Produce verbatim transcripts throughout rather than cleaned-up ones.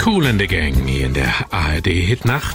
Kool and the Gang hier in der A R D-Hitnacht.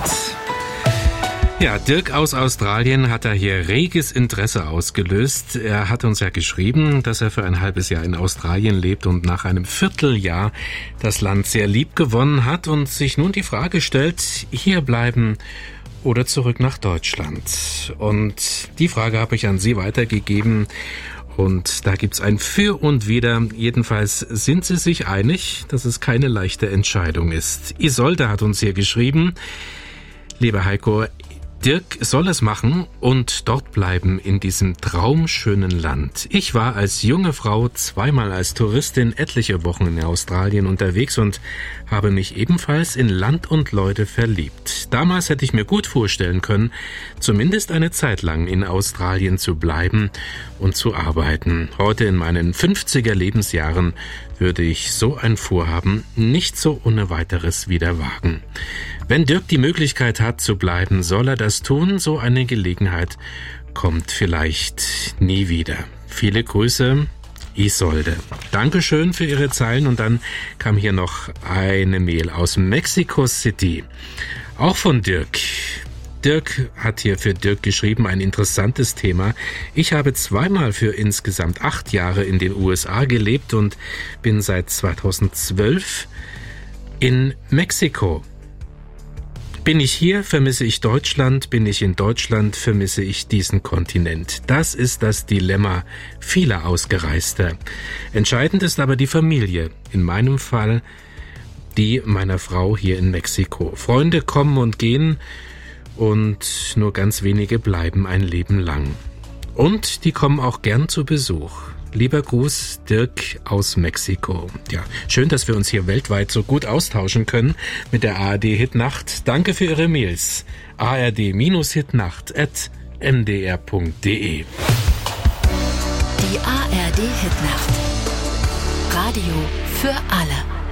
Ja, Dirk aus Australien hat da hier reges Interesse ausgelöst. Er hat uns ja geschrieben, dass er für ein halbes Jahr in Australien lebt und nach einem Vierteljahr das Land sehr lieb gewonnen hat und sich nun die Frage stellt, hier bleiben oder zurück nach Deutschland. Und die Frage habe ich an Sie weitergegeben. Und da gibt's ein Für und Wider. Jedenfalls sind sie sich einig, dass es keine leichte Entscheidung ist. Isolde hat uns hier geschrieben: Lieber Heiko, Dirk soll es machen und dort bleiben in diesem traumschönen Land. Ich war als junge Frau zweimal als Touristin etliche Wochen in Australien unterwegs und habe mich ebenfalls in Land und Leute verliebt. Damals hätte ich mir gut vorstellen können, zumindest eine Zeit lang in Australien zu bleiben und zu arbeiten. Heute in meinen fünfziger Lebensjahren würde ich so ein Vorhaben nicht so ohne weiteres wieder wagen. Wenn Dirk die Möglichkeit hat zu bleiben, soll er das tun. So eine Gelegenheit kommt vielleicht nie wieder. Viele Grüße, Isolde. Dankeschön für Ihre Zeilen. Und dann kam hier noch eine Mail aus Mexico City. Auch von Dirk. Dirk hat hier für Dirk geschrieben, ein interessantes Thema. Ich habe zweimal für insgesamt acht Jahre in den U S A gelebt und bin seit zweitausendzwölf in Mexiko. Bin ich hier, vermisse ich Deutschland. Bin ich in Deutschland, vermisse ich diesen Kontinent. Das ist das Dilemma vieler Ausgereister. Entscheidend ist aber die Familie. In meinem Fall die meiner Frau hier in Mexiko. Freunde kommen und gehen und nur ganz wenige bleiben ein Leben lang. Und die kommen auch gern zu Besuch. Lieber Gruß, Dirk aus Mexiko. Ja, schön, dass wir uns hier weltweit so gut austauschen können mit der A R D-Hitnacht. Danke für Ihre Mails. a r d Hitnacht at m d r punkt d e. Die A R D-Hitnacht. Radio für alle.